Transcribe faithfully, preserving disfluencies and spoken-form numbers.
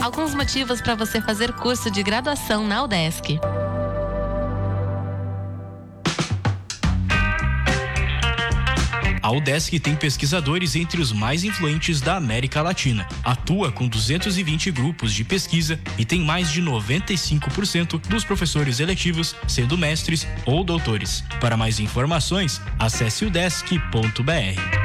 Alguns motivos para você fazer curso de graduação na UDESC. A UDESC tem pesquisadores entre os mais influentes da América Latina. Atua com duzentos e vinte grupos de pesquisa e tem mais de noventa e cinco por cento dos professores eletivos sendo mestres ou doutores. Para mais informações, acesse udesc ponto br.